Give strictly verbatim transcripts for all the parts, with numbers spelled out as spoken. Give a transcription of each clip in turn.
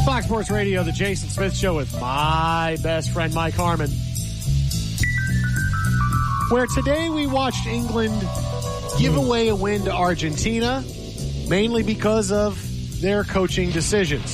Fox Sports Radio, the Jason Smith Show with my best friend, Mike Harmon. Where today we watched England give away a win to Argentina, mainly because of their coaching decisions.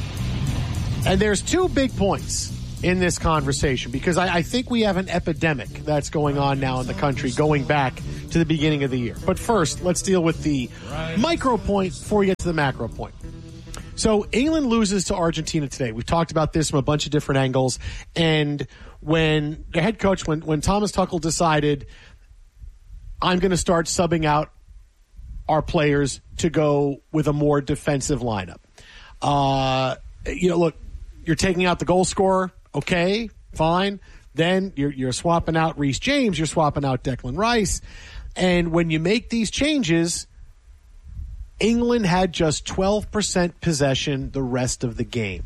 And there's two big points in this conversation, because I, I think we have an epidemic that's going on now in the country going back to the beginning of the year. But first, let's deal with the micro point before we get to the macro point. So England loses to Argentina today. We've talked about this from a bunch of different angles. And when the head coach, when, when Thomas Tuchel decided, I'm going to start subbing out our players to go with a more defensive lineup. Uh, you know, look, you're taking out the goal scorer. Okay, fine. Then you're, you're swapping out Reece James. You're swapping out Declan Rice. And when you make these changes, England had just twelve percent possession the rest of the game.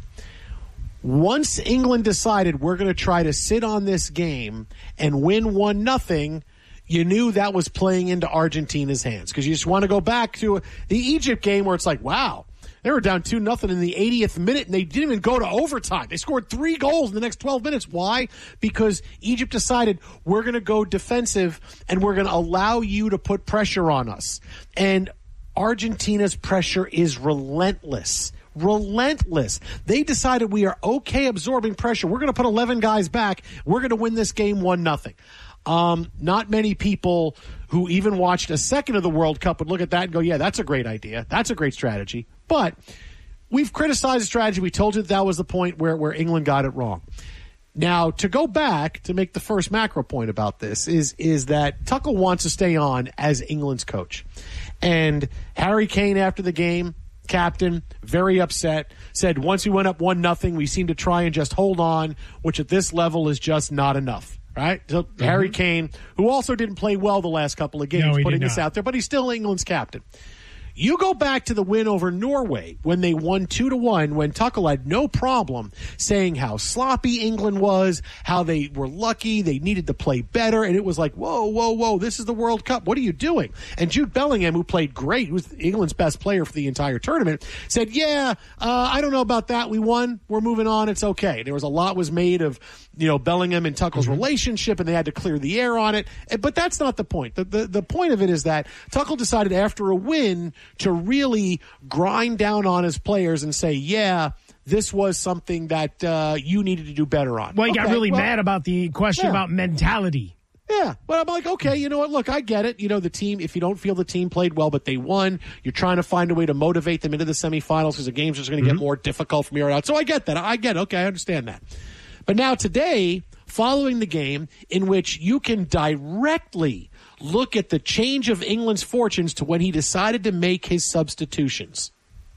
Once England decided we're going to try to sit on this game and win one nothing, you knew that was playing into Argentina's hands, because you just want to go back to the Egypt game where it's like, wow, they were down two nothing in the eightieth minute, and they didn't even go to overtime. They scored three goals in the next twelve minutes. Why? Because Egypt decided we're going to go defensive, and we're going to allow you to put pressure on us. And Argentina's pressure is relentless. Relentless. They decided we are okay absorbing pressure. We're going to put eleven guys back. We're going to win this game one nothing. Um, not many people who even watched a second of the World Cup would look at that and go, yeah, that's a great idea. That's a great strategy. But we've criticized the strategy. We told you that, that was the point where, where England got it wrong. Now, to go back to make the first macro point about this is, is that Tuchel wants to stay on as England's coach. And Harry Kane, after the game, captain, very upset, said once we went up one nothing, we seemed to try and just hold on, which at this level is just not enough. Right? So mm-hmm. Harry Kane, who also didn't play well the last couple of games, no, putting this out there, but he's still England's captain. You go back to the win over Norway when they won two to one, when Tuchel had no problem saying how sloppy England was, how they were lucky, they needed to play better, and it was like, whoa, whoa, whoa, this is the World Cup. What are you doing? And Jude Bellingham, who played great, who was England's best player for the entire tournament, said, yeah, uh, I don't know about that. We won. We're moving on. It's okay. There was a lot was made of, you know, Bellingham and Tuchel's mm-hmm. relationship, and they had to clear the air on it. But that's not the point. The, the, the point of it is that Tuchel decided after a win to really grind down on his players and say, yeah, this was something that uh, you needed to do better on. Well, he okay, got really well, mad about the question yeah. about mentality. Yeah, but I'm like, okay, you know what? Look, I get it. You know, the team, if you don't feel the team played well, but they won, you're trying to find a way to motivate them into the semifinals because the games are going to mm-hmm. get more difficult from here on out. So I get that. I get it. Okay, I understand that. But now today, following the game in which you can directly look at the change of England's fortunes to when he decided to make his substitutions.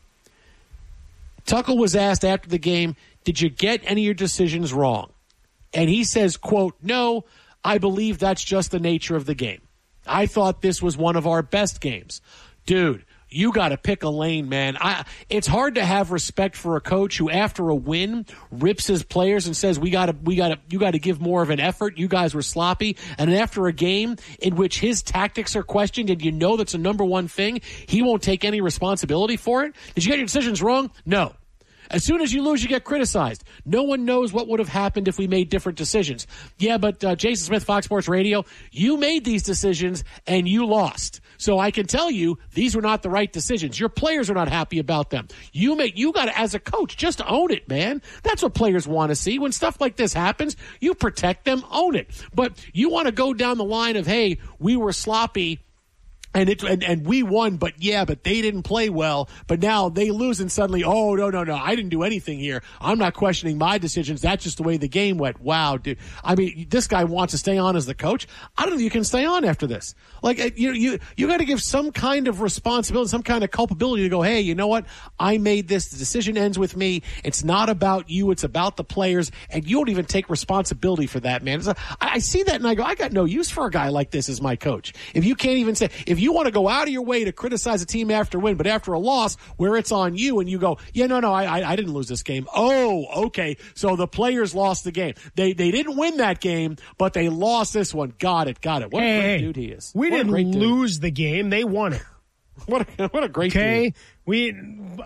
Tuchel was asked after the game, did you get any of your decisions wrong? And he says, quote, no, I believe that's just the nature of the game. I thought this was one of our best games. Dude, you got to pick a lane, man. I, it's hard to have respect for a coach who, after a win, rips his players and says, "We got to, we got to, you got to give more of an effort. You guys were sloppy." And after a game in which his tactics are questioned, and you know that's a number one thing, he won't take any responsibility for it. Did you get your decisions wrong? No. As soon as you lose, you get criticized. No one knows what would have happened if we made different decisions. Yeah, but uh, Jason Smith, Fox Sports Radio, you made these decisions and you lost. So I can tell you these were not the right decisions. Your players are not happy about them. You make you got to, as a coach, just own it, man. That's what players want to see. When stuff like this happens, you protect them, own it. But you want to go down the line of, hey, we were sloppy. And it and, and we won, but yeah, but they didn't play well. But now they lose, and suddenly, oh no, no, no, I didn't do anything here. I'm not questioning my decisions. That's just the way the game went. Wow, dude. I mean, this guy wants to stay on as the coach. I don't know if you can stay on after this. Like you, you, you got to give some kind of responsibility, some kind of culpability to go. Hey, you know what? I made this. The decision ends with me. It's not about you. It's about the players, and you don't even take responsibility for that, man. A, I see that, and I go, I got no use for a guy like this as my coach. If you can't even say, if you want to go out of your way to criticize a team after a win, but after a loss where it's on you and you go, yeah, no, no, I, I, I didn't lose this game. Oh, okay. So the players lost the game. They they didn't win that game, but they lost this one. Got it, got it. What hey, a great hey, dude he is. We what didn't lose the game. They won it. What a, what a great Okay, team. we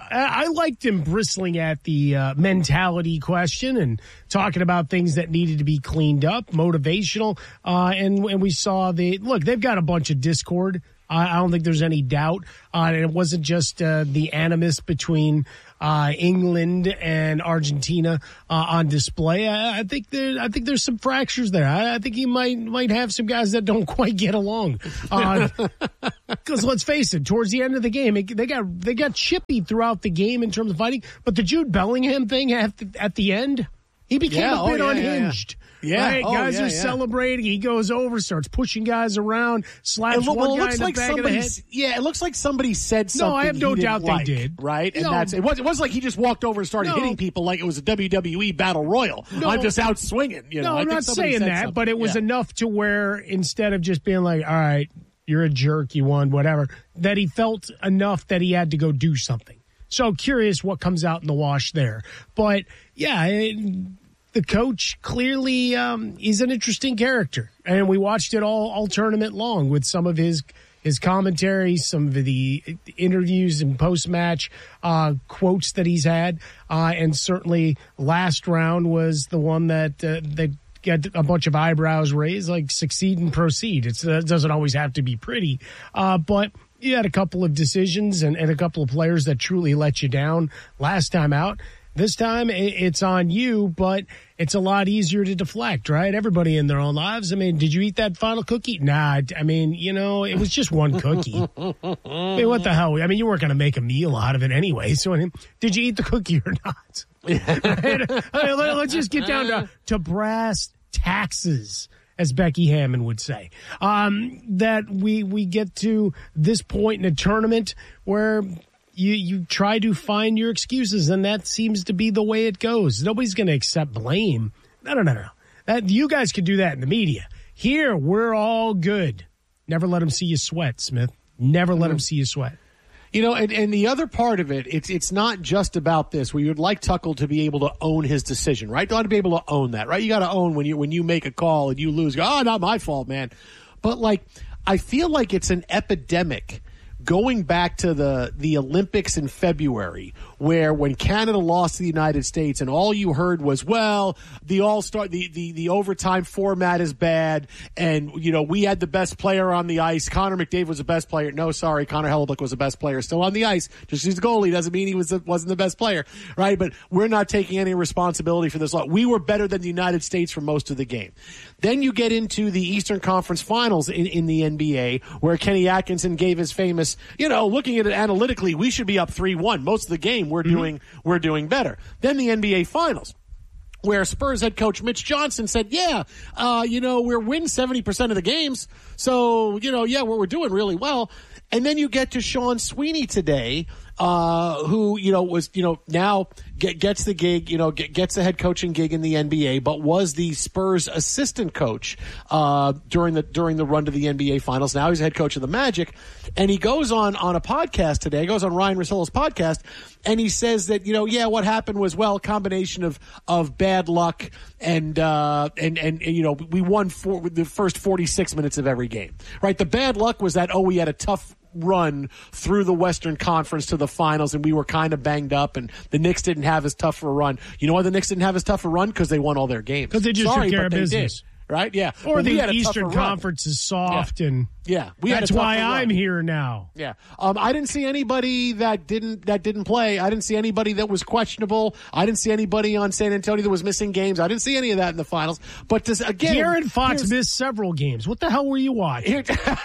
I I liked him bristling at the uh, mentality question and talking about things that needed to be cleaned up, motivational, uh, and and we saw the look. They've got a bunch of discord. I, I don't think there's any doubt, uh, and it wasn't just uh, the animus between uh, England and Argentina uh, on display. I, I think there I think there's some fractures there. I, I think he might might have some guys that don't quite get along. Uh, Because let's face it, towards the end of the game, it, they got they got chippy throughout the game in terms of fighting. But the Jude Bellingham thing at the, at the end, he became Yeah, a bit oh, yeah, unhinged. Yeah, yeah. Right? Oh, guys yeah, are yeah. celebrating. He goes over, starts pushing guys around, slaps It, lo- one well, it guy looks in the like back of the somebody. head. Yeah, it looks like somebody said something. No, I have no he doubt didn't they like, did. Right, and No. that's it. Was it wasn't like he just walked over and started No. hitting people like it was a W W E battle royal. No. I'm just out swinging. You know, No, I I'm think not somebody saying said that, something. but it was Yeah. enough to where instead of just being like, all right, you're a jerk, you won, whatever, that he felt enough that he had to go do something. So curious what comes out in the wash there. But, yeah, it, the coach clearly um, he's an interesting character. And we watched it all, all tournament long with some of his his commentary, some of the interviews and post-match uh, quotes that he's had. Uh, and certainly last round was the one that uh, that got a bunch of eyebrows raised, like succeed and proceed. It's, uh, it doesn't always have to be pretty. Uh, but you had a couple of decisions and, and a couple of players that truly let you down last time out. This time it, it's on you, but it's a lot easier to deflect, right? Everybody in their own lives. I mean, did you eat that final cookie? Nah, I mean, you know, it was just one cookie. I mean, what the hell? I mean, you weren't going to make a meal out of it anyway. So, I mean, did you eat the cookie or not? Right? I mean, let, let's just get down to, to brass taxes, as Becky Hammond would say. Um, that we we get to this point in a tournament where you you try to find your excuses, and that seems to be the way it goes. Nobody's going to accept blame. No, no, no, no. That, you guys can do that in the media. Here, we're all good. Never let them see you sweat, Smith. Never let them see you sweat. You know, and, and the other part of it, it's it's not just about this. We would like Tuchel to be able to own his decision, right? You ought to be able to own that, right? You got to own when you when you make a call and you lose. Go, oh, not my fault, man. But like, I feel like it's an epidemic going back to the the Olympics in February, where when Canada lost to the United States and all you heard was, well, the all-star, the, the, the overtime format is bad, and, you know, we had the best player on the ice. Connor McDavid was the best player. No, sorry, Connor Hellebuyck was the best player still on the ice. Just he's the goalie doesn't mean he was the, wasn't the best player, right? But we're not taking any responsibility for this. We were better than the United States for most of the game. Then you get into the Eastern Conference Finals in, in the N B A, where Kenny Atkinson gave his famous, you know, looking at it analytically, we should be up three one. Most of the game, we're doing mm-hmm. we're doing better. Then the N B A Finals, where Spurs head coach Mitch Johnson said, yeah, uh, you know, we're winning seventy percent of the games. So, you know, yeah, we're, we're doing really well. And then you get to Sean Sweeney today, uh, who, you know, was, you know, now get, gets the gig, you know, get, gets the head coaching gig in the N B A, but was the Spurs assistant coach, uh, during the, during the run to the N B A Finals. Now he's head coach of the Magic. And he goes on, on a podcast today, goes on Ryan Russillo's podcast, and he says that, you know, yeah, what happened was, well, a combination of, of bad luck and, uh, and, and, and, you know, we won for the first forty-six minutes of every game, right? The bad luck was that, oh, we had a tough run through the Western Conference to the finals, and we were kind of banged up, and the Knicks didn't have as tough a run. You know why the Knicks didn't have as tough a run? Because they won all their games. Because they just Sorry, took care but of they business. Did, right? Yeah. Or but the Eastern Conference is soft, yeah. and yeah, we that's had a why run. I'm here now. Yeah, um, I didn't see anybody that didn't that didn't play. I didn't see anybody that was questionable. I didn't see anybody on San Antonio that was missing games. I didn't see any of that in the finals. But this, again, De'Aaron Fox missed several games. What the hell were you watching?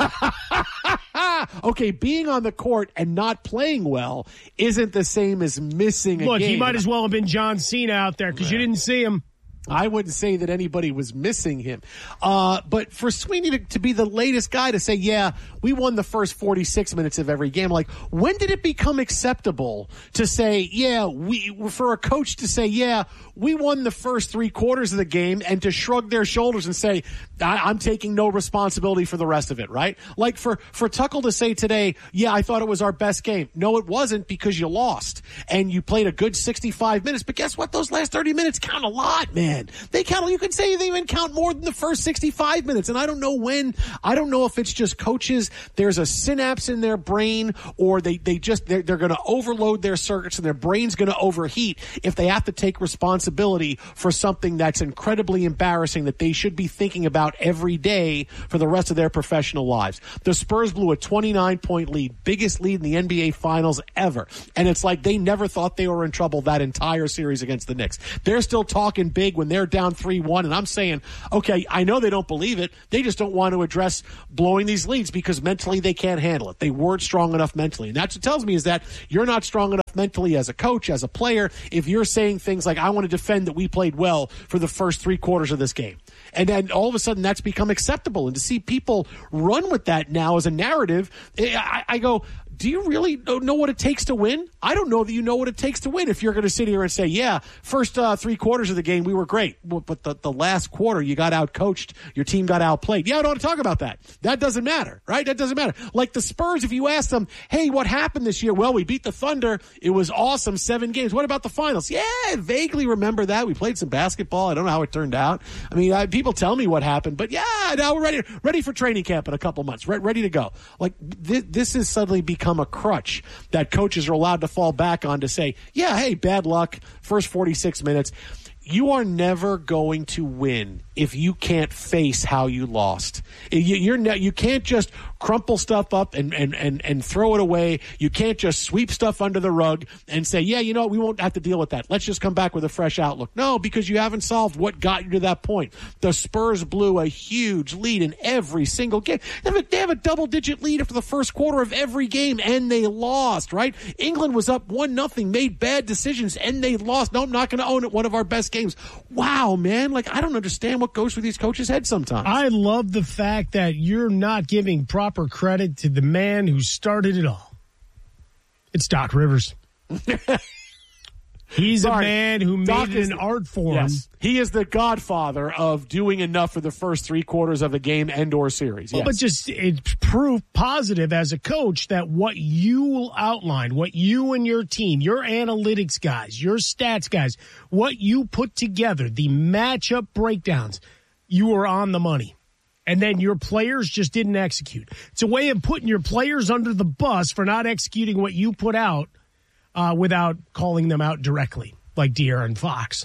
Okay, being on the court and not playing well isn't the same as missing a Look, game. he might as well have been John Cena out there because you didn't see him. I wouldn't say that anybody was missing him. Uh, but for Sweeney to, to be the latest guy to say, yeah, we won the first forty-six minutes of every game. Like, when did it become acceptable to say, yeah, we, for a coach to say, yeah, we won the first three quarters of the game, and to shrug their shoulders and say, I, I'm taking no responsibility for the rest of it, right? Like for, for Tuchel to say today, yeah, I thought it was our best game. No, it wasn't, because you lost and you played a good sixty-five minutes. But guess what? Those last thirty minutes count a lot, man. man. They count, you could say they even count more than the first sixty-five minutes. And I don't know when, I don't know if it's just coaches, there's a synapse in their brain, or they, they just, they're, they're going to overload their circuits and their brain's going to overheat if they have to take responsibility for something that's incredibly embarrassing that they should be thinking about every day for the rest of their professional lives. The Spurs blew a twenty-nine point lead, biggest lead in the N B A Finals ever. And it's like they never thought they were in trouble that entire series against the Knicks. They're still talking big when they're down three one, and I'm saying, okay, I know they don't believe it. They just don't want to address blowing these leads because mentally they can't handle it. They weren't strong enough mentally. And that's what tells me is that you're not strong enough mentally as a coach, as a player, if you're saying things like, I want to defend that we played well for the first three quarters of this game. And then all of a sudden that's become acceptable. And to see people run with that now as a narrative, I, I go, do you really know what it takes to win? I don't know that you know what it takes to win if you're going to sit here and say, yeah, first uh, three quarters of the game, we were great. But the, the last quarter, you got out-coached. Your team got outplayed. Yeah, I don't want to talk about that. That doesn't matter, right? That doesn't matter. Like the Spurs, if you ask them, hey, what happened this year? Well, we beat the Thunder. It was awesome, seven games. What about the finals? Yeah, I vaguely remember that. We played some basketball. I don't know how it turned out. I mean, I, people tell me what happened. But yeah, now we're ready, ready for training camp in a couple months. Re- ready to go. Like, th- this has suddenly become a crutch that coaches are allowed to fall back on to say, yeah, hey, bad luck, first forty-six minutes. You are never going to win if you can't face how you lost. You, you're ne- you can't just crumple stuff up and, and, and, and throw it away. You can't just sweep stuff under the rug and say, yeah, you know, we won't have to deal with that. Let's just come back with a fresh outlook. No, because you haven't solved what got you to that point. The Spurs blew a huge lead in every single game. They have a, they have a double-digit lead after the first quarter of every game, and they lost, right? England was up one nothing, made bad decisions, and they lost. No, I'm not going to own it. One of our best games. Wow, man. Like, I don't understand what goes through these coaches' heads sometimes. I love the fact that you're not giving proper credit to the man who started it all. It's Doc Rivers. He's Sorry. a man who made Doc it an art form. Yes. He is the godfather of doing enough for the first three quarters of a game and or series. Yes. Well, but just it's proof positive as a coach that what you outlined, what you and your team, your analytics guys, your stats guys, what you put together, the matchup breakdowns, you were on the money. And then your players just didn't execute. It's a way of putting your players under the bus for not executing what you put out. Uh, without calling them out directly, like De'Aaron Fox.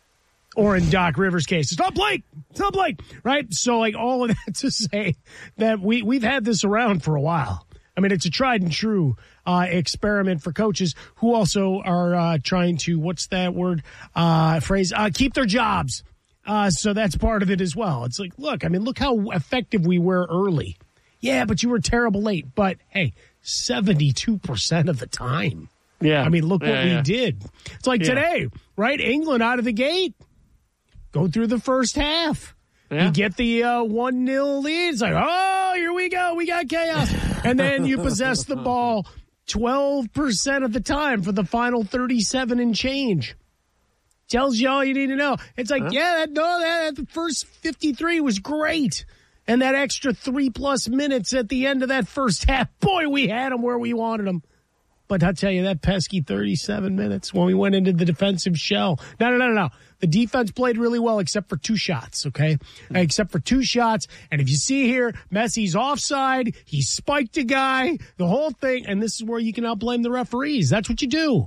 Or in Doc Rivers' case, it's not Blake, it's not Blake, right? So, like, all of that to say that we, we've had this around for a while. I mean, it's a tried and true uh, experiment for coaches who also are uh, trying to, what's that word, uh, phrase, uh, keep their jobs. Uh, so that's part of it as well. It's like, look, I mean, look how effective we were early. Yeah, but you were terrible late. But, hey, seventy-two percent of the time. Yeah. I mean, look what yeah, we yeah. did. It's like yeah. today, right? England out of the gate. Go through the first half. Yeah. You get the uh, one nil lead. It's like, oh, here we go. We got chaos. And then you possess the ball twelve percent of the time for the final thirty-seven and change. Tells you all you need to know. It's like, huh? yeah, that, no, that, the first fifty-three was great. And that extra three-plus minutes at the end of that first half, boy, we had them where we wanted them. But I'll tell you, that pesky thirty-seven minutes when we went into the defensive shell. No, no, no, no, no. The defense played really well except for two shots, okay? Mm-hmm. Except for two shots. And if you see here, Messi's offside. He spiked a guy, the whole thing. And this is where you can now blame the referees. That's what you do.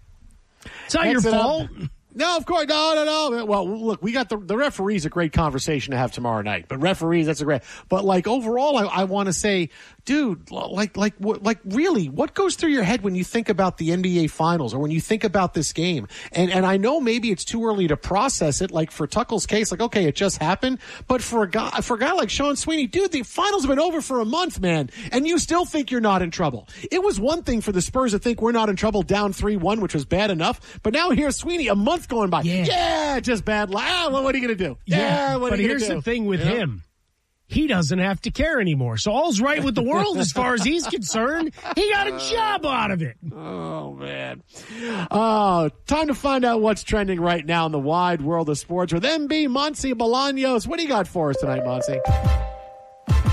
It's not That's your fault. Up. No, of course. No, no, no. Well, look, we got the, the referees a great conversation to have tomorrow night. But referees, that's a great. But, like, overall, I, I want to say, dude, like, like, like, really, what goes through your head when you think about the N B A Finals or when you think about this game? And and I know maybe it's too early to process it. Like for Tuchel's case, like, okay, it just happened. But for a guy, for a guy like Sean Sweeney, dude, the Finals have been over for a month, man, and you still think you're not in trouble. It was one thing for the Spurs to think we're not in trouble, down three one, which was bad enough. But now here's Sweeney, a month going by. Yeah, yeah just bad luck. Ah, well, what are you going to do? Yeah, yeah what but are you here's gonna do? the thing with you know? him. He doesn't have to care anymore. So all's right with the world as far as he's concerned. He got a job out of it. Oh, man. Oh, time to find out what's trending right now in the wide world of sports with M B Monty Bolaños. What do you got for us tonight, Monty?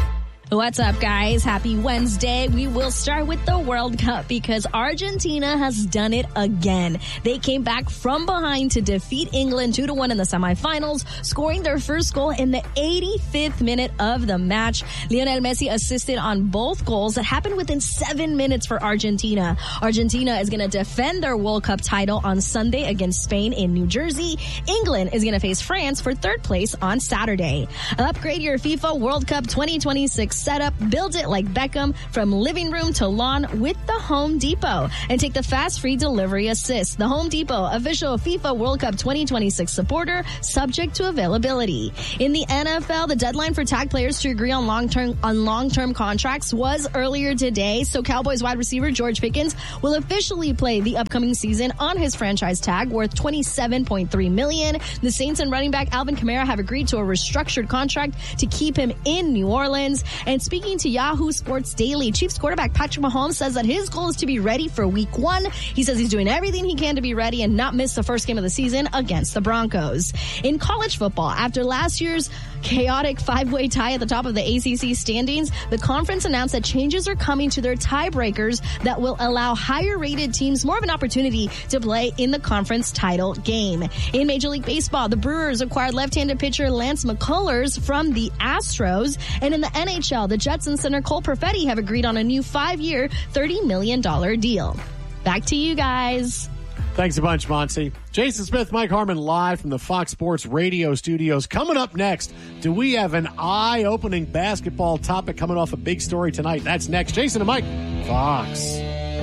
What's up, guys? Happy Wednesday. We will start with the World Cup because Argentina has done it again. They came back from behind to defeat England two to one in the semifinals, scoring their first goal in the eighty-fifth minute of the match. Lionel Messi assisted on both goals that happened within seven minutes for Argentina. Argentina is going to defend their World Cup title on Sunday against Spain in New Jersey. England is going to face France for third place on Saturday. Upgrade your FIFA World Cup twenty twenty-six setup. Build it like Beckham from living room to lawn with the Home Depot and take the fast free delivery assist. The Home Depot, official FIFA World Cup twenty twenty-six supporter, subject to availability. In the N F L, the deadline for tag players to agree on long-term on long-term contracts was earlier today. So Cowboys wide receiver George Pickens will officially play the upcoming season on his franchise tag worth twenty-seven point three million dollars. The Saints and running back Alvin Kamara have agreed to a restructured contract to keep him in New Orleans. And speaking to Yahoo Sports Daily, Chiefs quarterback Patrick Mahomes says that his goal is to be ready for week one. He says he's doing everything he can to be ready and not miss the first game of the season against the Broncos. In college football, after last year's chaotic five-way tie at the top of the A C C standings, the conference announced that changes are coming to their tiebreakers that will allow higher-rated teams more of an opportunity to play in the conference title game. In Major League Baseball, the Brewers acquired left-handed pitcher Lance McCullers from the Astros. And in the N H L, the Jets and center Cole Perfetti have agreed on a new five-year, thirty million dollars deal. Back to you guys. Thanks a bunch, Monty. Jason Smith, Mike Harmon, live from the Fox Sports Radio studios. Coming up next, do we have an eye-opening basketball topic coming off a big story tonight? That's next. Jason and Mike, Fox.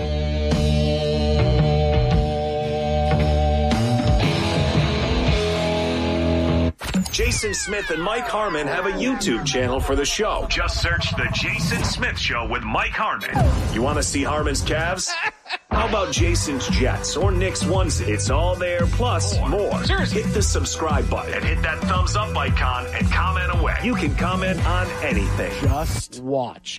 Jason Smith and Mike Harmon have a YouTube channel for the show. Just search The Jason Smith Show with Mike Harmon. You want to see Harmon's calves? How about Jason's Jets or Nick's onesie? It's all there, plus more. Seriously. Hit the subscribe button and hit that thumbs up icon and comment away. You can comment on anything. Just watch.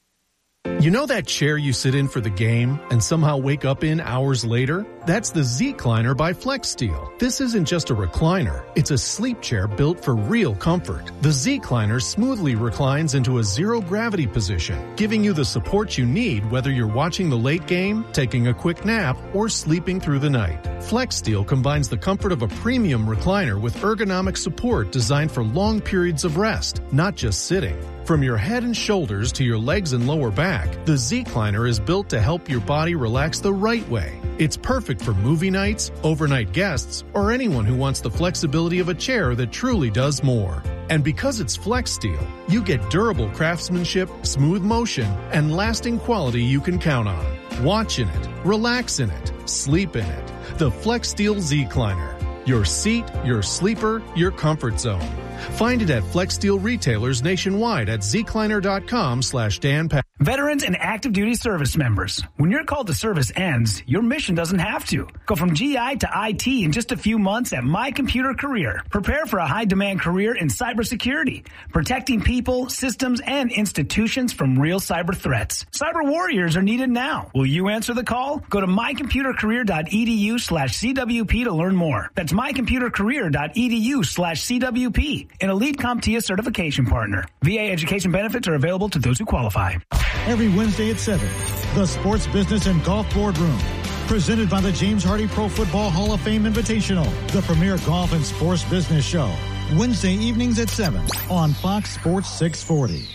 You know that chair you sit in for the game and somehow wake up in hours later? That's the Z-Cliner by FlexSteel. This isn't just a recliner. It's a sleep chair built for real comfort. The Z-Cliner smoothly reclines into a zero-gravity position, giving you the support you need whether you're watching the late game, taking a quick nap, or sleeping through the night. FlexSteel combines the comfort of a premium recliner with ergonomic support designed for long periods of rest, not just sitting. From your head and shoulders to your legs and lower back, the Z-Cliner is built to help your body relax the right way. It's perfect for movie nights, overnight guests, or anyone who wants the flexibility of a chair that truly does more. And because it's FlexSteel, you get durable craftsmanship, smooth motion, and lasting quality you can count on. Watch in it, relax in it, sleep in it. The FlexSteel Z-Cliner. Your seat, your sleeper, your comfort zone. Find it at FlexSteel retailers nationwide at zcliner.com slash Dan Pat. Veterans and active duty service members, when your call to service ends, your mission doesn't have to. Go from G I to I T in just a few months at My Computer Career. Prepare for a high-demand career in cybersecurity, protecting people, systems, and institutions from real cyber threats. Cyber warriors are needed now. Will you answer the call? Go to mycomputercareer.edu slash CWP to learn more. That's mycomputercareer.edu slash CWP. An elite CompTIA certification partner. V A education benefits are available to those who qualify. Every Wednesday at seven, the Sports Business and Golf Boardroom. Presented by the James Hardy Pro Football Hall of Fame Invitational, the premier golf and sports business show. Wednesday evenings at seven on Fox Sports six forty.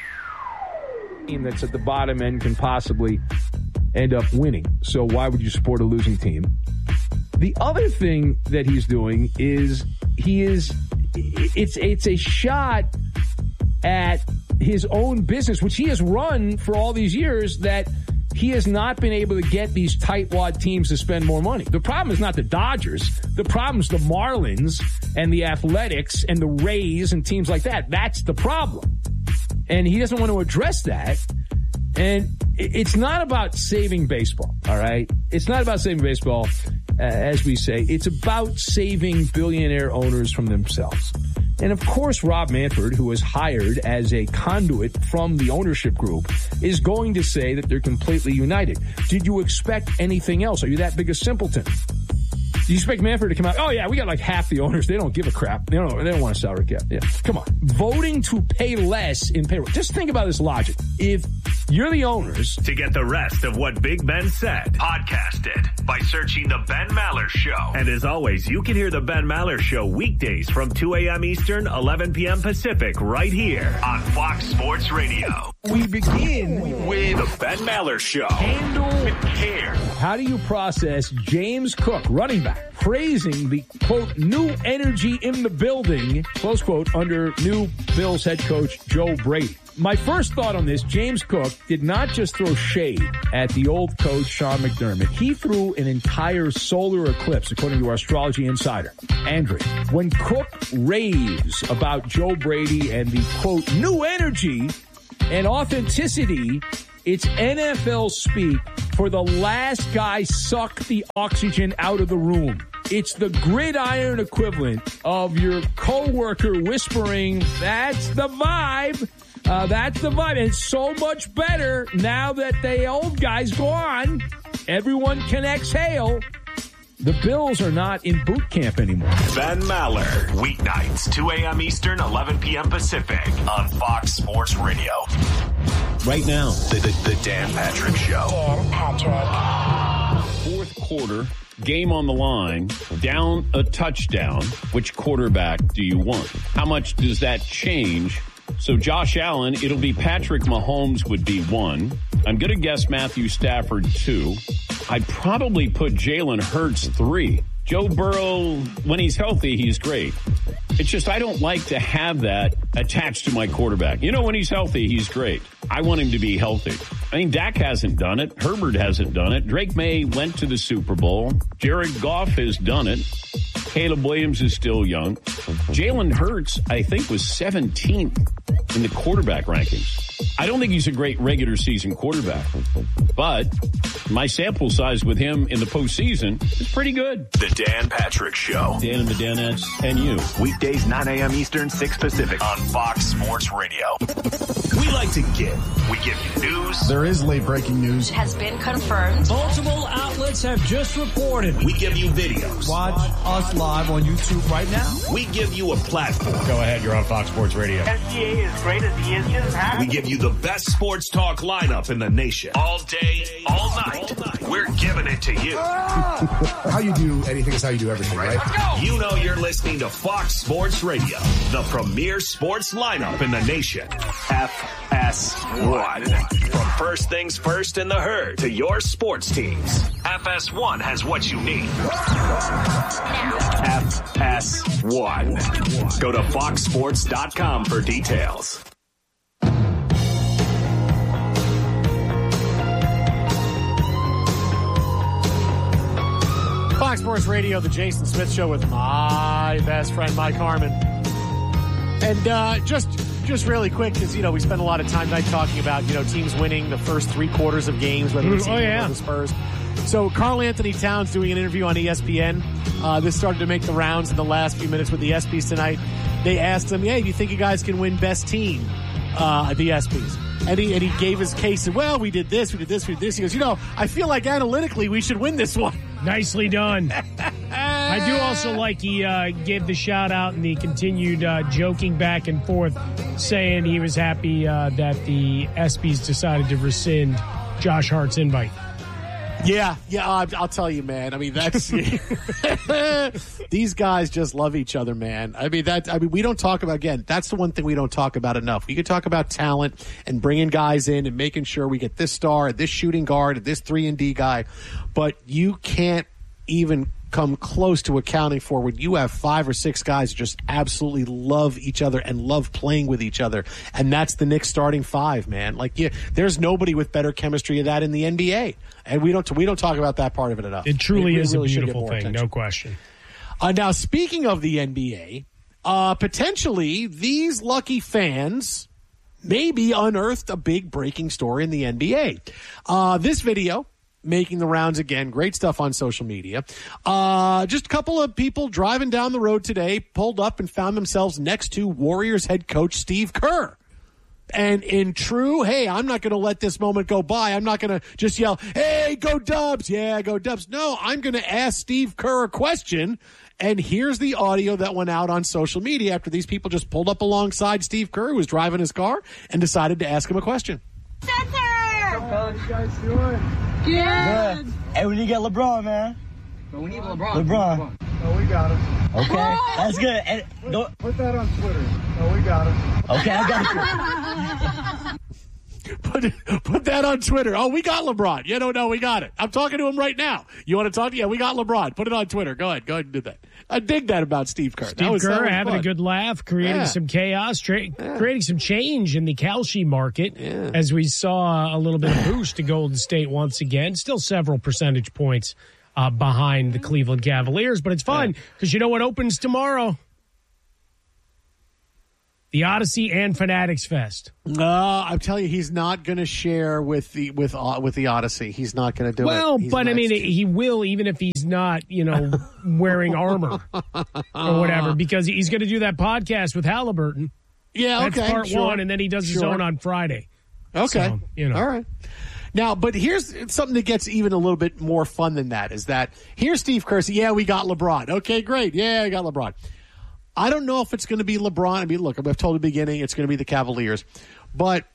Team that's at the bottom end can possibly end up winning. So why would you support a losing team? The other thing that he's doing is he is it's it's a shot at his own business, which he has run for all these years, that he has not been able to get these tightwad teams to spend more money. The problem is not the Dodgers. The problem is the Marlins and the Athletics and the Rays and teams like that. That's the problem. And he doesn't want to address that. And it's not about saving baseball, all right? It's not about saving baseball, uh, as we say. It's about saving billionaire owners from themselves. And, of course, Rob Manfred, who was hired as a conduit from the ownership group, is going to say that they're completely united. Did you expect anything else? Are you that big a simpleton? You expect Manfred to come out? Oh yeah, we got like half the owners. They don't give a crap. They don't. They don't want a salary cap. Yeah, come on. Voting to pay less in payroll. Just think about this logic. If you're the owners, to get the rest of what Big Ben said, podcast it by searching the Ben Maller Show. And as always, you can hear the Ben Maller Show weekdays from two a.m. Eastern, eleven p.m. Pacific, right here on Fox Sports Radio. We begin with the Ben Maller Show. Handle with care. How do you process James Cook, running back, praising the, quote, new energy in the building, close quote, under new Bills head coach Joe Brady? My first thought on this, James Cook did not just throw shade at the old coach, Sean McDermott. He threw an entire solar eclipse, according to our astrology insider, Andrew. When Cook raves about Joe Brady and the, quote, new energy and authenticity, it's N F L speak for the last guy suck the oxygen out of the room. It's the gridiron equivalent of your coworker whispering, that's the vibe. Uh, that's the vibe. And it's so much better now that the old guy's gone. Everyone can exhale. The Bills are not in boot camp anymore. Ben Maller, weeknights, two a.m. Eastern, eleven p.m. Pacific on Fox Sports Radio. Right now, the, the, the Dan Patrick Show. Dan Patrick. Fourth quarter, game on the line, down a touchdown. Which quarterback do you want? How much does that change? So Josh Allen, it'll be Patrick Mahomes would be one. I'm going to guess Matthew Stafford two. I'd probably put Jalen Hurts three. Joe Burrow, when he's healthy, he's great. It's just I don't like to have that attached to my quarterback. You know, when he's healthy, he's great. I want him to be healthy. I mean, Dak hasn't done it. Herbert hasn't done it. Drake May went to the Super Bowl. Jared Goff has done it. Caleb Williams is still young. Jalen Hurts, I think, was seventeenth in the quarterback rankings. I don't think he's a great regular season quarterback, but my sample size with him in the postseason is pretty good. The Dan Patrick Show. Dan and the Danettes and you. Weekdays, nine a.m. Eastern, six Pacific on Fox Sports Radio. We like to give. We give you news. There is late breaking news. It has been confirmed. Multiple outlets have just reported. We give you videos. Watch us live on YouTube right now. We give you a platform. Go ahead, you're on Fox Sports Radio. S G A is great as he is just happy. We give you the best sports talk lineup in the nation. All day, all night. We're giving it to you. How you do anything is how you do everything, right? You know you're listening to Fox Sports Radio, the premier sports lineup in the nation. F S one. From first things first in the herd to your sports teams, F S one has what you need. F S one. Go to fox sports dot com for details. Fox Sports Radio, the Jason Smith Show with my best friend, Mike Harmon. And uh, just just really quick, because, you know, we spend a lot of time tonight talking about, you know, teams winning the first three quarters of games, whether it's oh, yeah. the Spurs. So Karl Anthony Towns doing an interview on E S P N. Uh, this started to make the rounds in the last few minutes with the ESPYs tonight. They asked him, hey, do you think you guys can win best team uh, at the ESPYs? And he, and he gave his case. And, well, we did this, we did this, we did this. He goes, you know, I feel like analytically we should win this one. Nicely done. I do also like he uh, gave the shout out and the continued uh, joking back and forth, saying he was happy uh, that the ESPYs decided to rescind Josh Hart's invite. Yeah, yeah, I'll, I'll tell you, man. I mean, that's these guys just love each other, man. I mean, that. I mean, we don't talk about again. That's the one thing we don't talk about enough. We could talk about talent and bringing guys in and making sure we get this star, this shooting guard, this three and D guy, but you can't even come close to accounting for when you have five or six guys who just absolutely love each other and love playing with each other. And that's the Knicks starting five, man. Like, yeah, there's nobody with better chemistry of that in the N B A. And we don't we don't talk about that part of it enough. It truly it, is it really a beautiful thing, attention. No question. Uh, now, speaking of the N B A, uh, potentially these lucky fans maybe unearthed a big breaking story in the N B A. Uh, this video making the rounds again. Great stuff on social media. Uh, just a couple of people driving down the road today pulled up and found themselves next to Warriors head coach Steve Kerr. And in true, hey, I'm not going to let this moment go by. I'm not going to just yell, hey, go Dubs. Yeah, go Dubs. No, I'm going to ask Steve Kerr a question. And here's the audio that went out on social media after these people just pulled up alongside Steve Kerr, who was driving his car, and decided to ask him a question. Center! How you guys doing? Good. Good. Hey, we need to get LeBron, man. But we need LeBron. LeBron. Oh, we got him. Okay, that's good. And Put, don't, put that on Twitter. Oh, we got him. okay, I got it. Put, put that on Twitter. Oh, we got LeBron. You don't know we got it. I'm talking to him right now. You want to talk? Yeah, we got LeBron. Put it on Twitter. Go ahead. Go ahead and do that. I dig that about Steve Kerr. Steve was, Kerr having fun. a good laugh, creating yeah. some chaos, tra- yeah. creating some change in the Kalshi market yeah. as we saw a little bit of boost to Golden State once again. Still several percentage points uh, behind the Cleveland Cavaliers, but it's fun because yeah. you know what opens tomorrow? The Odyssey and Fanatics Fest. No, uh, I'm telling you, he's not going to share with the with uh, with the Odyssey. He's not going to do well, it. Well, but I mean, he will, even if he's not, you know, wearing armor or whatever, because he's going to do that podcast with Halliburton. Yeah, That's okay, part sure. one, and then he does his sure. own on Friday. Okay, so, you know, all right. Now, but here's something that gets even a little bit more fun than that. Is that here's Steve Kerr. Yeah, we got LeBron. Okay, great. Yeah, I got LeBron. I don't know if it's going to be LeBron. I mean, look, I've told you at the beginning it's going to be the Cavaliers. But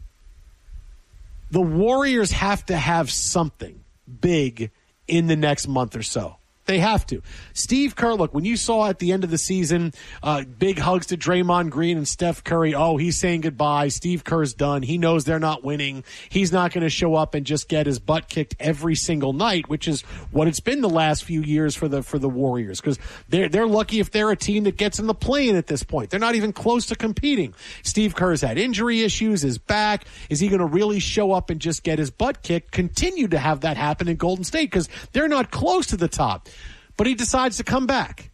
the Warriors have to have something big in the next month or so. They have to. Steve Kerr, look, when you saw at the end of the season, uh, big hugs to Draymond Green and Steph Curry. Oh, he's saying goodbye. Steve Kerr's done. He knows they're not winning. He's not going to show up and just get his butt kicked every single night, which is what it's been the last few years for the for the Warriors. Because they're they're lucky if they're a team that gets in the play-in at this point. They're not even close to competing. Steve Kerr's had injury issues. His back. Is he going to really show up and just get his butt kicked? Continue to have that happen in Golden State because they're not close to the top. But he decides to come back.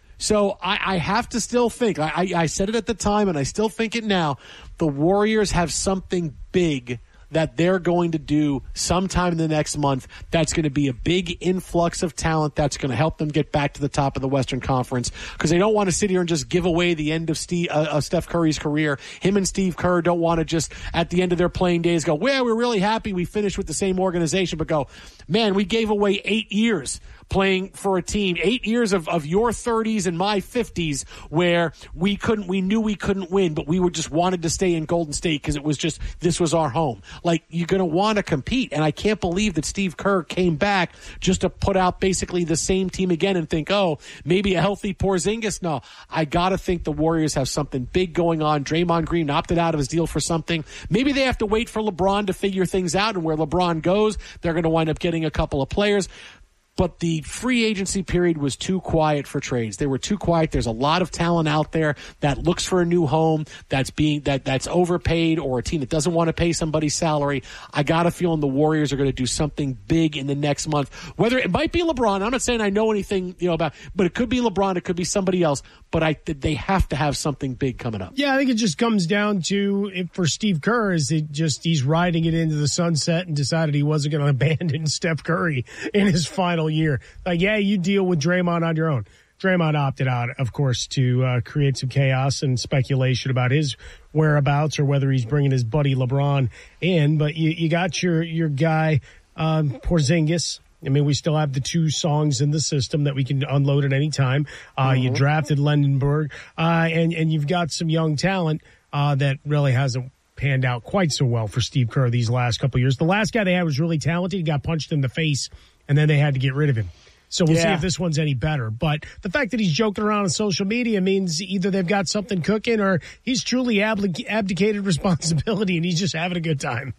So I, I have to still think, I, I, I said it at the time and I still think it now, the Warriors have something big that they're going to do sometime in the next month that's going to be a big influx of talent that's going to help them get back to the top of the Western Conference because they don't want to sit here and just give away the end of Steve, uh, uh, Steph Curry's career. Him and Steve Kerr don't want to just, at the end of their playing days, go, well, we're really happy we finished with the same organization, but go, man, we gave away eight years playing for a team, eight years of, of your thirties and my fifties where we couldn't, we knew we couldn't win, but we were just wanted to stay in Golden State because it was just, this was our home. Like, you're going to want to compete. And I can't believe that Steve Kerr came back just to put out basically the same team again and think, oh, maybe a healthy Porzingis. No, I got to think the Warriors have something big going on. Draymond Green opted out of his deal for something. Maybe they have to wait for LeBron to figure things out, and where LeBron goes, they're going to wind up getting a couple of players. But the free agency period was too quiet for trades. They were too quiet. There's a lot of talent out there that looks for a new home, that's being that that's overpaid, or a team that doesn't want to pay somebody's salary. I got a feeling the Warriors are going to do something big in the next month. Whether it might be LeBron, I'm not saying I know anything, you know, about, but it could be LeBron, it could be somebody else. But I they have to have something big coming up. Yeah, I think it just comes down to, if for Steve Kerr, is it just he's riding it into the sunset and decided he wasn't going to abandon Steph Curry in his final year. Like, yeah, you deal with Draymond on your own. Draymond opted out, of course, to uh, create some chaos and speculation about his whereabouts or whether he's bringing his buddy LeBron in. But you, you got your your guy um, Porzingis. I mean, we still have the two songs in the system that we can unload at any time. Uh, mm-hmm. You drafted Lendenberg, uh, and and you've got some young talent uh, that really hasn't panned out quite so well for Steve Kerr these last couple of years. The last guy they had was really talented. He got punched in the face, and then they had to get rid of him. So we'll yeah. see if this one's any better. But the fact that he's joking around on social media means either they've got something cooking or he's truly abdic- abdicated responsibility and he's just having a good time.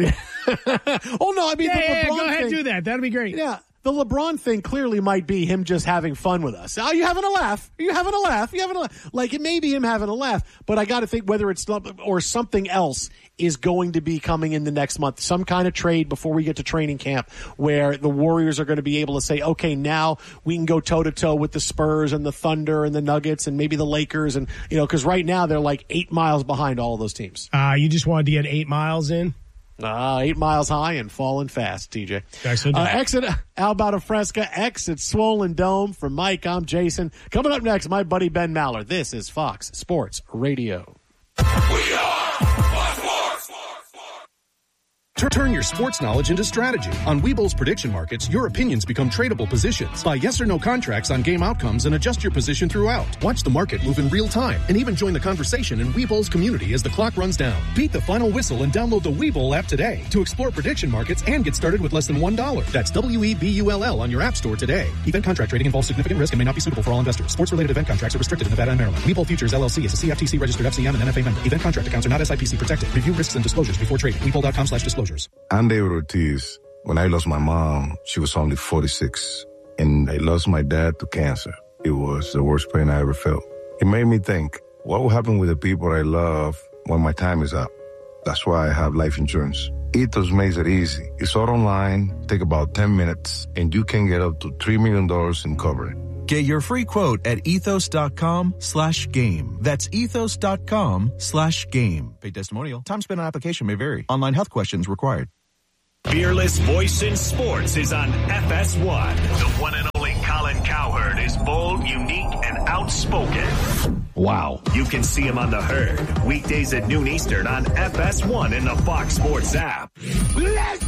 Oh, no, I mean, yeah, the yeah, LeBron go ahead thing, and do that. That'd be great. Yeah. The LeBron thing clearly might be him just having fun with us. Are you having a laugh? Are you having a laugh? Are you having a laugh? Like, it may be him having a laugh, but I got to think whether it's or something else is going to be coming in the next month. Some kind of trade before we get to training camp where the Warriors are going to be able to say, okay, now we can go toe-to-toe with the Spurs and the Thunder and the Nuggets and maybe the Lakers. And, you know, because right now they're like eight miles behind all of those teams. Uh, you just wanted to get eight miles in? Uh, eight miles high and falling fast, T J. Uh, exit Alberto Fresca, exit Swollen Dome. From Mike, I'm Jason. Coming up next, my buddy Ben Maller. This is Fox Sports Radio. We are Turn your sports knowledge into strategy. On Webull's prediction markets, your opinions become tradable positions. Buy yes or no contracts on game outcomes and adjust your position throughout. Watch the market move in real time and even join the conversation in Webull's community as the clock runs down. Beat the final whistle and download the Webull app today to explore prediction markets and get started with less than one dollar. That's W E B U L L on your app store today. Event contract trading involves significant risk and may not be suitable for all investors. Sports-related event contracts are restricted in Nevada and Maryland. Webull Futures L L C is a C F T C registered F C M and N F A member. Event contract accounts are not S I P C protected. Review risks and disclosures before trading. Webull.com slash disclosures. I'm David Ortiz. When I lost my mom, she was only forty-six. And I lost my dad to cancer. It was the worst pain I ever felt. It made me think, what will happen with the people I love when my time is up? That's why I have life insurance. Ethos makes it easy. It's all online, take about ten minutes, and you can get up to three million dollars in coverage. Get your free quote at ethos.com slash game. That's ethos.com slash game. Paid testimonial. Time spent on application may vary. Online health questions required. Fearless voice in sports is on F S one. The one and only Colin Cowherd is bold, unique, and outspoken. Wow. You can see him on The Herd, weekdays at noon Eastern on F S one and the Fox Sports app. Let's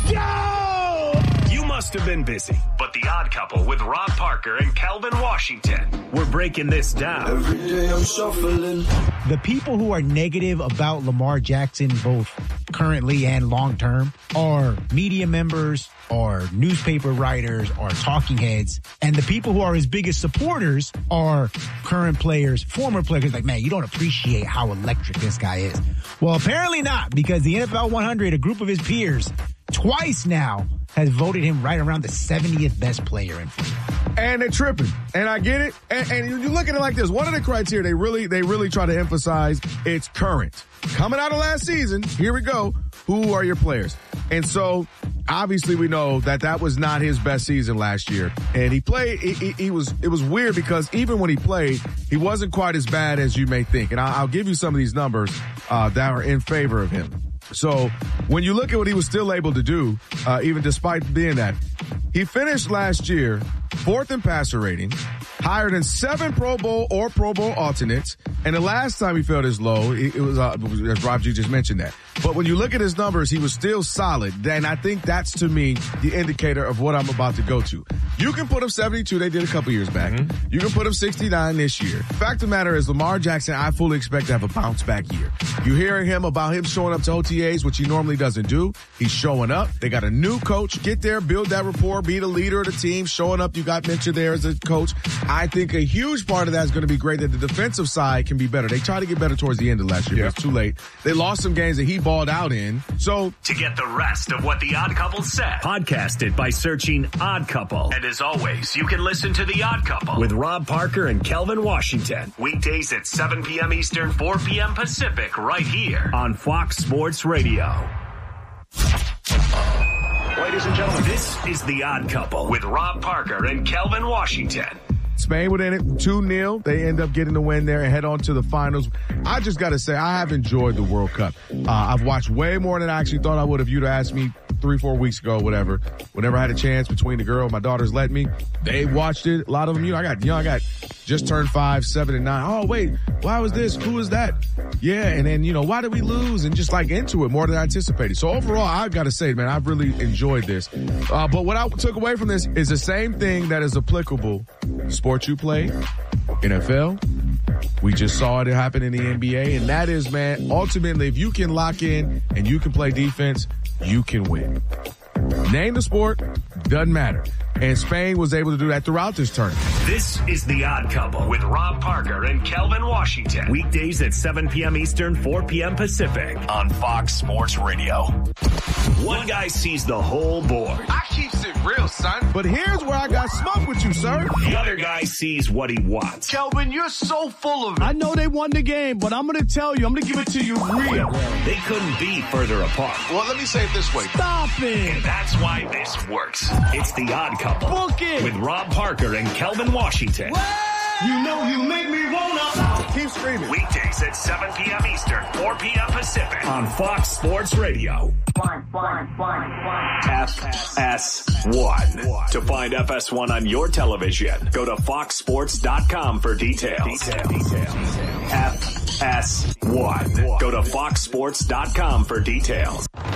go! You must have been busy, but The Odd Couple with Rob Parker and Calvin Washington. We're breaking this down. Every day I'm shuffling. The people who are negative about Lamar Jackson, both currently and long term, are media members, are newspaper writers, are talking heads. And the people who are his biggest supporters are current players, former players. Like, man, you don't appreciate how electric this guy is. Well, apparently not, because the N F L one hundred, a group of his peers, twice now has voted him right around the seventieth best player in football. And they're tripping. And I get it. And, and you look at it like this. One of the criteria they really, they really try to emphasize, it's current. Coming out of last season, here we go. Who are your players? And so obviously we know that that was not his best season last year. And he played, he, he, he was, it was weird because even when he played, he wasn't quite as bad as you may think. And I'll, I'll give you some of these numbers, uh, that are in favor of him. So when you look at what he was still able to do, uh, even despite being that, he finished last year fourth in passer rating, higher than seven Pro Bowl or Pro Bowl alternates. And the last time he fell this low, it, it was, uh, as Rob G just mentioned that. But when you look at his numbers, he was still solid. And I think that's, to me, the indicator of what I'm about to go to. You can put him seventy-two. They did a couple years back. Mm-hmm. You can put him sixty-nine this year. Fact of the matter is, Lamar Jackson, I fully expect to have a bounce back year. You're hearing him about him showing up to O T As, which he normally doesn't do. He's showing up. They got a new coach. Get there, build that rapport, be the leader of the team. Showing up, you got mentioned there as a coach. I think a huge part of that is going to be great that the defensive side can be better. They tried to get better towards the end of last year, yeah. But it's too late. They lost some games that he balled out in. So to get the rest of what The Odd Couple said, podcast it by searching Odd Couple. And as always, you can listen to The Odd Couple with Rob Parker and Kelvin Washington. Weekdays at seven p.m. Eastern, four p.m. Pacific, right here on Fox Sports Radio. Ladies and gentlemen, this is The Odd Couple with Rob Parker and Kelvin Washington. Spain within it, two nil. They end up getting the win there and head on to the finals. I just got to say, I have enjoyed the World Cup. Uh, I've watched way more than I actually thought I would if you'd asked me three, four weeks ago, whatever. Whenever I had a chance between the girl, my daughters let me. They watched it. A lot of them, you know, I got, you know, I got just turned five, seven, and nine. Oh, wait, why was this? Who is that? Yeah, and then, you know, why did we lose? And just like into it more than I anticipated. So overall, I've got to say, man, I've really enjoyed this. Uh, but what I took away from this is the same thing that is applicable. Sport you play, N F L. We just saw it happen in the N B A. And that is, man, ultimately, if you can lock in and you can play defense, you can win. Name the sport, doesn't matter. And Spain was able to do that throughout this tournament. This is The Odd Couple with Rob Parker and Kelvin Washington. Weekdays at seven p.m. Eastern, four p.m. Pacific on Fox Sports Radio. One guy sees the whole board. I keeps it real, son. But here's where I got smoked with you, sir. The other guy sees what he wants. Kelvin, you're so full of it. I know they won the game, but I'm going to tell you, I'm going to give it to you real. They couldn't be further apart. Well, let me say it this way. Stop it. And that's why this works. It's The Odd Couple. Book it. With Rob Parker and Kelvin Washington. You know you make me wanna. Keep screaming. Weekdays at seven p.m. Eastern, four p.m. Pacific on Fox Sports Radio. One, one, one, one. F S one. To find F S one on your television, go to fox sports dot com for details. Detail. Detail. F S one. Go to fox sports dot com for details.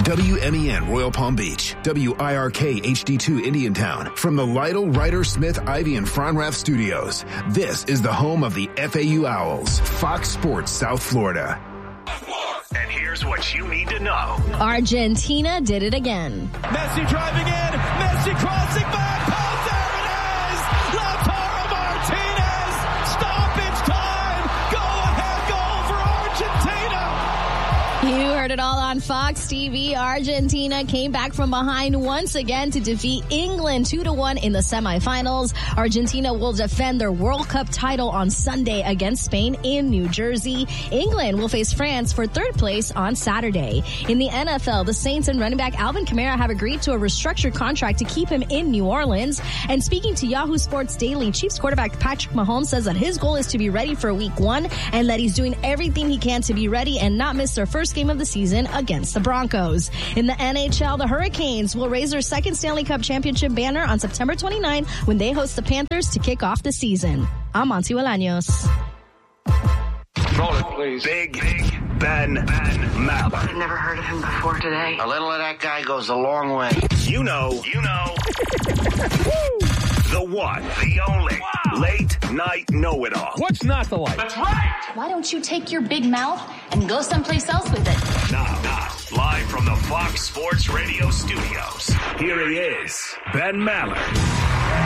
W M E N Royal Palm Beach, W I R K H D two Indiantown. From the Lytle, Ryder, Smith, Ivy, and Fronrath studios, this is the home of the F A U Owls, Fox Sports South Florida. And here's what you need to know. Argentina did it again. Messi driving in. Messi crossing back. Post, there it is. Lautaro Martinez. Stoppage time. Go ahead goal for Argentina. You heard it all on Fox T V. Argentina came back from behind once again to defeat England two to one in the semifinals. Argentina will defend their World Cup title on Sunday against Spain in New Jersey. England will face France for third place on Saturday. In the N F L, the Saints and running back Alvin Kamara have agreed to a restructured contract to keep him in New Orleans. And speaking to Yahoo Sports Daily, Chiefs quarterback Patrick Mahomes says that his goal is to be ready for week one and that he's doing everything he can to be ready and not miss their first game of the season against the Broncos. In the N H L, the Hurricanes will raise their second Stanley Cup championship banner on September twenty-ninth when they host the Panthers to kick off the season. I'm Monty Bolaños. Roll it, please. Big, big Ben, Ben Maller. I've never heard of him before today. A little of that guy goes a long way. You know, you know. The one, the only, wow. Late night know-it-all. What's not the light? That's right. Why don't you take your big mouth and go someplace else with it? Now, now, live from the Fox Sports Radio studios, here he is, Ben Maller.